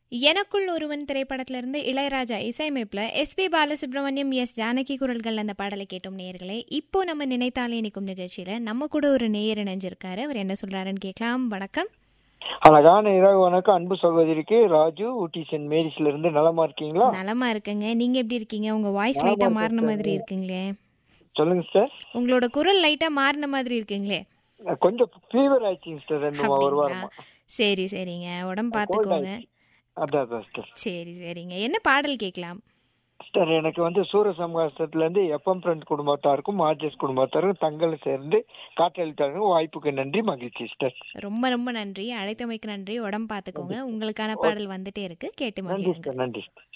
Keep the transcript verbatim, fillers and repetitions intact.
எனக்குள் ஒருவன் திரைப்படத்துல இருந்து Ilaiyaraaja இசையமைப்புல S B Balasubramaniam, S Janaki குரல்கள் அந்த பாடலை கேட்டோம் நேயர்களே. இப்போ நம்ம நினைத்தாலே நிற்கும் நிகழ்ச்சியில நம்ம கூட ஒரு நேயர் இணைஞ்சிருக்காரு. அவர் என்ன சொல்றாருன்னு கேட்கலாம். வணக்கம். அழகான இரவு வணக்கம் அன்பு சகோதரிக்கு. ராஜு, ஊட்டி சென்ட் மேரிஸ்ல இருந்து. நலமா இருக்கீங்களா? நலமா இருக்குங்க. நீங்க எப்படி இருக்கீங்க? உங்க வாய்ஸ் லைட்டா மாறின மாதிரி இருக்குங்களே. சொல்லுங்க சார். உங்களோட குரல் லைட்டா மாறின மாதிரி இருக்குங்களே. கொஞ்சம் ஃபீவர் ஆயிடுச்சுங்க சார், ரெண்டு ஒரு வாரமா. சரி சரிங்க, உடம்பு பாத்துக்கோங்க. அதான் சரி சரிங்க. என்ன பாடல் கேட்கலாம் சார்? எனக்கு வந்து சூரசம்ஹாரத்துல இருந்து எஃப்எம் ஃப்ரெண்ட் குடும்பத்தாருக்கும் ஆர்ஜிஎஸ் குடும்பத்தாருக்கும் தங்களும் சேர்ந்து காற்றளித்தாருக்கும் வாய்ப்புக்கு நன்றி, மகிழ்ச்சி சார். ரொம்ப ரொம்ப நன்றி. அழைத்தமைக்கு நன்றி. உடம்பு பாத்துக்கோங்க. உங்களுக்கான பாடல் வந்துட்டே இருக்கு, கேட்டு மகிழுங்க. நன்றி சார். நன்றி.